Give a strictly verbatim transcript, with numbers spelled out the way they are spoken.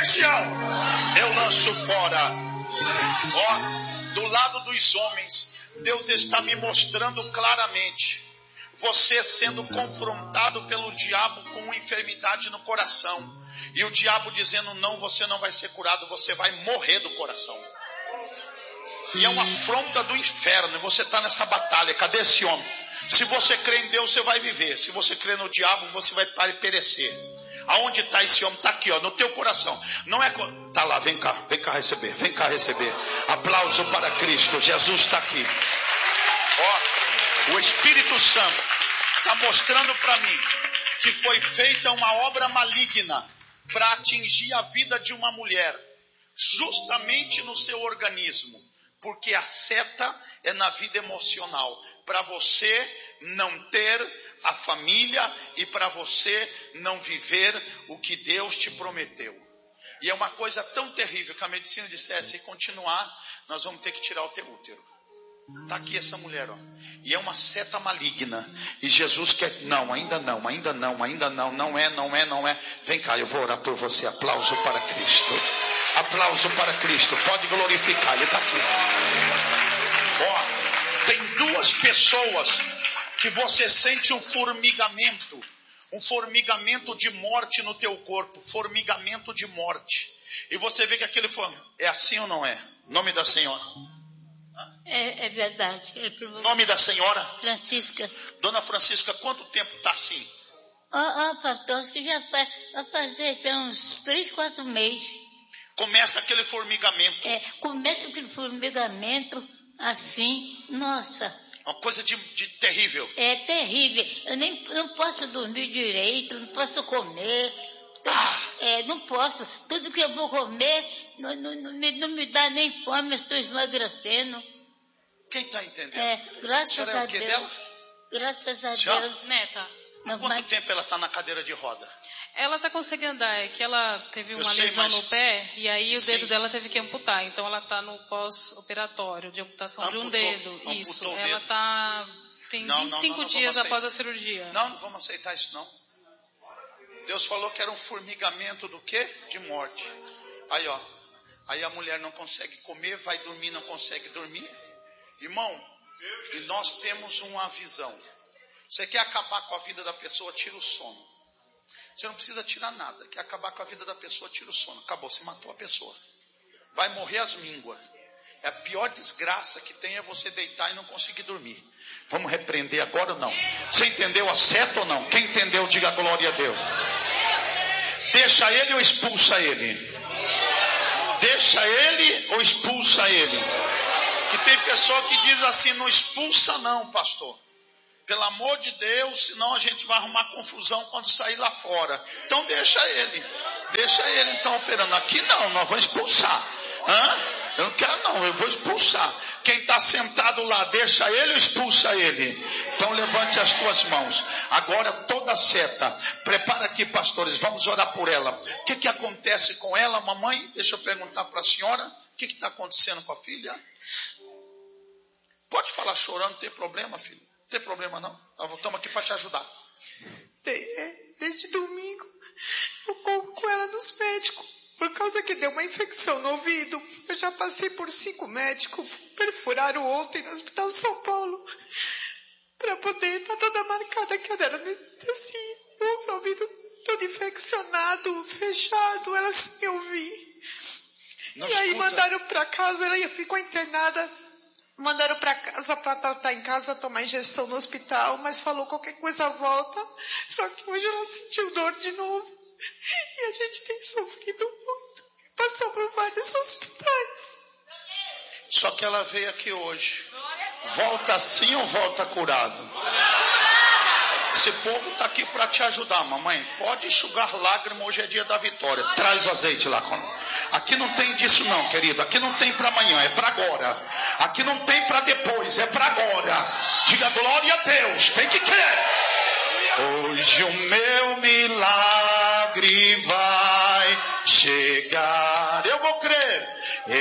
infecção eu lanço fora. Ó, do lado dos homens, Deus está me mostrando claramente você sendo confrontado pelo diabo com uma enfermidade no coração. E o diabo dizendo, não, você não vai ser curado, você vai morrer do coração. E é uma afronta do inferno, e você está nessa batalha. Cadê esse homem? Se você crê em Deus, você vai viver. Se você crê no diabo, você vai perecer. Aonde está esse homem? Está aqui, ó, no teu coração. Não é... Está lá, vem cá, vem cá receber, vem cá receber. Aplauso para Cristo, Jesus está aqui. Ó, o Espírito Santo está mostrando para mim que foi feita uma obra maligna para atingir a vida de uma mulher, justamente no seu organismo, porque a seta é na vida emocional, para você não ter a família e para você não viver o que Deus te prometeu. E é uma coisa tão terrível que a medicina dissesse, se continuar, nós vamos ter que tirar o teu útero. Está aqui essa mulher, ó. E é uma seta maligna. E Jesus quer, não, ainda não, ainda não, ainda não, não é, não é, não é. Vem cá, eu vou orar por você. Aplauso para Cristo. Aplauso para Cristo. Pode glorificar, ele está aqui. Ó, tem duas pessoas que você sente um formigamento. Um formigamento de morte no teu corpo. Formigamento de morte. E você vê que aquele foi, é assim ou não é? Nome da senhora. É, é verdade. É pro... Nome da senhora? Francisca. Dona Francisca, quanto tempo está assim? Ó, oh, oh, pastor, acho que já faz, vai fazer uns três, quatro meses. Começa aquele formigamento. É, começa aquele formigamento assim, nossa. Uma coisa de, de terrível. É terrível. Eu nem não posso dormir direito, não posso comer. Ah. É, não posso. Tudo que eu vou comer não, não, não, me, não me dá nem fome, eu estou emagrecendo. Quem está entendendo? É, graças a, a, é o que Deus. Dela? Graças a Senhora? Deus. Neta. Há quanto mas... tempo ela está na cadeira de roda? Ela está conseguindo andar. É que ela teve uma sei, lesão mas... no pé e aí Sim. o dedo dela teve que amputar. Então ela está no pós-operatório de amputação Amputou, de um dedo. amputou Isso. o Ela dedo. tá tem não, vinte e cinco não, não, dias após a cirurgia. Não, não vamos aceitar isso não. Deus falou que era um formigamento do quê? De morte. Aí ó, aí a mulher não consegue comer, vai dormir, não consegue dormir. Irmão, e nós temos uma visão. Você quer acabar com a vida da pessoa, tira o sono. Você não precisa tirar nada. Quer acabar com a vida da pessoa, tira o sono. Acabou, você matou a pessoa. Vai morrer as mínguas. É a pior desgraça que tem é você deitar e não conseguir dormir. Vamos repreender agora ou não? Você entendeu a seta ou não? Quem entendeu, diga glória a Deus. Deixa ele ou expulsa ele? Deixa ele ou expulsa ele? Que tem pessoa que diz assim, não expulsa não, pastor. Pelo amor de Deus, senão a gente vai arrumar confusão quando sair lá fora. Então deixa ele. Deixa ele então operando. Aqui não, nós vamos expulsar. Hã? Eu não quero não, eu vou expulsar. Quem está sentado lá, deixa ele ou expulsa ele? Então levante as tuas mãos. Agora toda seta. Prepara aqui, pastores, vamos orar por ela. O que, que acontece com ela, mamãe? Deixa eu perguntar para a senhora. O que está acontecendo com a filha? Pode falar chorando, não tem problema, filho. Não tem problema não. Nós voltamos aqui para te ajudar. Desde domingo, eu corro com ela nos médicos. Por causa que deu uma infecção no ouvido. Eu já passei por cinco médicos. Perfuraram ontem no Hospital São Paulo. Para poder estar toda marcada que ela era anestesia. O ouvido todo infeccionado, fechado. Ela sem ouvir. Não e aí escuta. mandaram para casa. Ela ficou internada. Mandaram para casa para tratar em casa, tomar injeção no hospital. Mas falou qualquer coisa volta. Só que hoje ela sentiu dor de novo. E a gente tem sofrido muito. Passou por vários hospitais. Só que ela veio aqui hoje. Volta assim ou volta curado? Esse povo está aqui para te ajudar, mamãe. Pode enxugar lágrimas, hoje é dia da vitória. Traz o azeite lá. Aqui não tem disso não, querido. Aqui não tem para amanhã, é para agora. Aqui não tem para depois, é para agora. Diga glória a Deus, tem que crer. Hoje o meu milagre vai chegar. Eu vou crer.